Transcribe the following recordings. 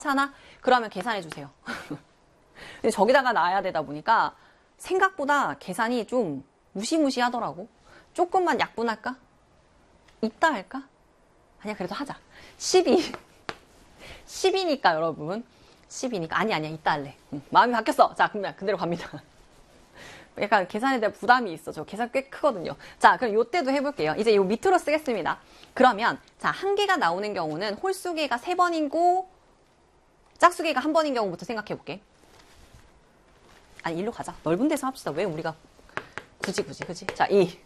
괜찮아? 그러면 계산해 주세요. 근데 저기다가 놔야 되다 보니까 생각보다 계산이 좀 무시무시하더라고. 조금만 약분할까? 이따 할까? 아니야, 그래도 하자. 12. 10이니까 여러분. 10이니까. 아니야, 이따 할래. 마음이 바뀌었어. 자, 그러면 그대로 갑니다. 약간 계산에 대한 부담이 있어. 저 계산 꽤 크거든요. 자, 그럼 요때도 해볼게요. 이제 요 밑으로 쓰겠습니다. 그러면, 자, 한 개가 나오는 경우는 홀수개가 3번이고, 짝수개가 1번인 경우부터 생각해볼게. 아니, 일로 가자. 넓은 데서 합시다. 왜 우리가 굳이. 자,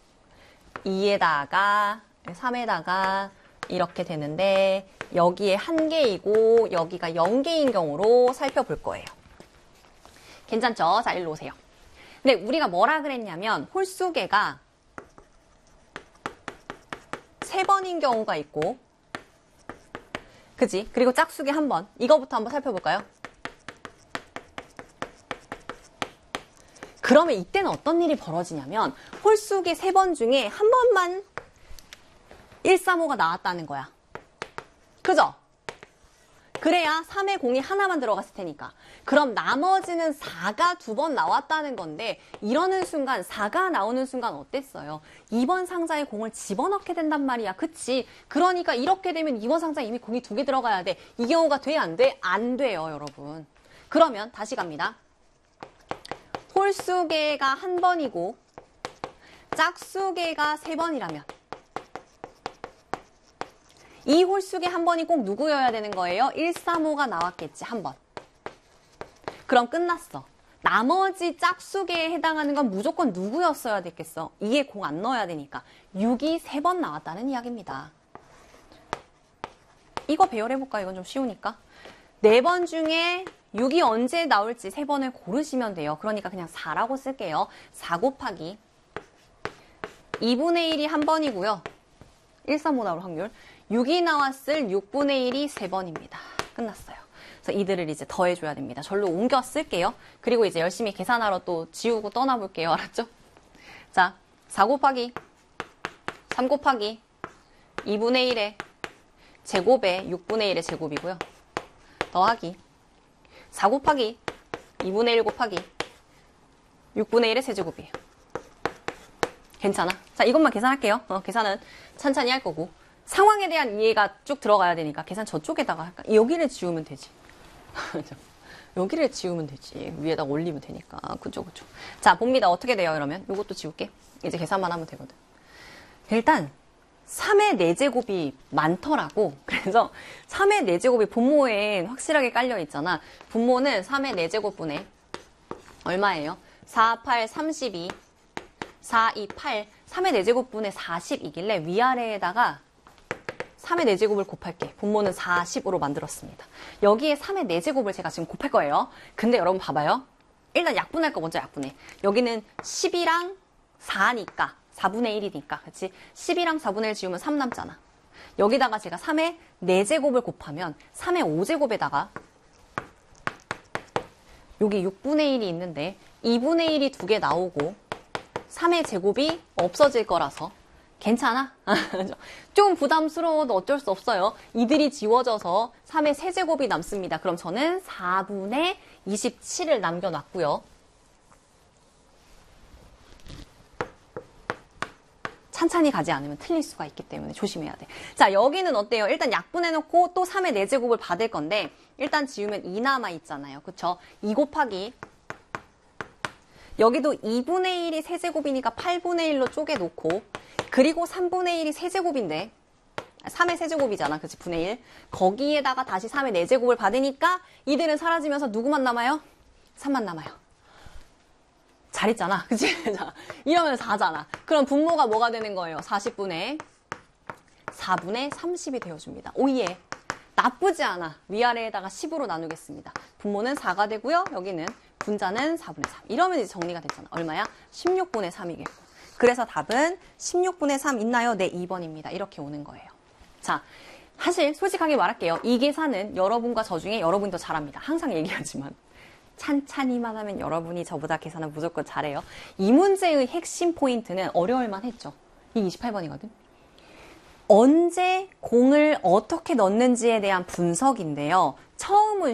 2에다가, 3에다가, 이렇게 되는데, 여기에 1개이고, 여기가 0개인 경우로 살펴볼 거예요. 괜찮죠? 자, 일로 오세요. 근데 우리가 뭐라 그랬냐면, 홀수개가 3번인 경우가 있고, 그지? 그리고 짝수개 1번. 이거부터 한번 살펴볼까요? 그러면 이때는 어떤 일이 벌어지냐면 홀수개 3번 중에 한 번만 135가 나왔다는 거야. 그죠? 그래야 3의 공이 하나만 들어갔을 테니까. 그럼 나머지는 4가 2번 나왔다는 건데 이러는 순간 4가 나오는 순간 어땠어요? 2번 상자에 공을 집어넣게 된단 말이야. 그치? 그러니까 이렇게 되면 2번 상자에 이미 공이 2개 들어가야 돼. 이 경우가 돼? 안 돼? 안 돼요, 여러분. 그러면 다시 갑니다. 홀수개가 1번이고 짝수개가 3번이라면 이 홀수개 1번이 꼭 누구여야 되는 거예요? 135가 나왔겠지, 1번. 그럼 끝났어. 나머지 짝수개에 해당하는 건 무조건 누구였어야 됐겠어? 2에 공 안 넣어야 되니까. 6이 3번 나왔다는 이야기입니다. 이거 배열해볼까? 이건 좀 쉬우니까. 4번 중에 6이 언제 나올지 3번을 고르시면 돼요. 그러니까 그냥 4라고 쓸게요. 4 곱하기 2분의 1이 1번이고요. 135 나올 확률. 6이 나왔을 6분의 1이 3번입니다. 끝났어요. 그래서 이들을 이제 더해줘야 됩니다. 절로 옮겨 쓸게요. 그리고 이제 열심히 계산하러 또 지우고 떠나볼게요. 알았죠? 자, 4 곱하기 3 곱하기 2분의 1의 제곱에 6분의 1의 제곱이고요. 더하기 4 곱하기 2분의 1 곱하기 6분의 1의 세제곱이에요. 괜찮아? 자, 이것만 계산할게요. 계산은 천천히 할 거고. 상황에 대한 이해가 쭉 들어가야 되니까 계산 저쪽에다가 할까? 여기를 지우면 되지. 여기를 지우면 되지. 위에다 올리면 되니까. 그쵸. 자, 봅니다. 어떻게 돼요, 이러면? 요것도 지울게. 이제 계산만 하면 되거든. 일단 3의 4제곱이 많더라고. 그래서 3의 4제곱이 분모에 확실하게 깔려 있잖아. 분모는 3의 4제곱분의 얼마예요? 4, 8, 32, 4, 2, 8. 3의 4제곱분의 40이길래 위아래에다가 3의 4제곱을 곱할게. 분모는 40으로 만들었습니다. 여기에 3의 4제곱을 제가 지금 곱할 거예요. 근데 여러분 봐봐요. 일단 약분할 거 먼저 약분해. 여기는 10이랑 4니까 4분의 1이니까 그치? 10이랑 4분의 1 지우면 3 남잖아. 여기다가 제가 3의 4제곱을 곱하면 3의 5제곱에다가 여기 6분의 1이 있는데 2분의 1이 2개 나오고 3의 제곱이 없어질 거라서 괜찮아? 좀 부담스러워도 어쩔 수 없어요. 이들이 지워져서 3의 세제곱이 남습니다. 그럼 저는 4분의 27을 남겨놨고요. 찬찬히 가지 않으면 틀릴 수가 있기 때문에 조심해야 돼. 자, 여기는 어때요? 일단 약분해놓고 또 3의 4제곱을 받을 건데 일단 지우면 2 남아있잖아요. 그쵸? 2 곱하기 여기도 2분의 1이 세제곱이니까 8분의 1로 쪼개놓고 그리고 3분의 1이 세제곱인데 3의 세제곱이잖아. 그치? 분의 1. 거기에다가 다시 3의 4제곱을 받으니까 이들은 사라지면서 누구만 남아요? 3만 남아요. 잘했잖아. 그치? 자, 이러면 4잖아. 그럼 분모가 뭐가 되는 거예요? 40분의 4분의 30이 되어줍니다. 오예. 나쁘지 않아. 위아래에다가 10으로 나누겠습니다. 분모는 4가 되고요. 여기는 분자는 4분의 3. 이러면 이제 정리가 됐잖아. 얼마야? 16분의 3이겠고. 그래서 답은 16분의 3 있나요? 네, 2번입니다. 이렇게 오는 거예요. 자, 사실 솔직하게 말할게요. 이 계산은 여러분과 저 중에 여러분이 더 잘합니다. 항상 얘기하지만. 찬찬히만 하면 여러분이 저보다 계산은 무조건 잘해요. 이 문제의 핵심 포인트는 어려울만 했죠. 이 28번이거든. 언제 공을 어떻게 넣는지에 대한 분석인데요. 처음은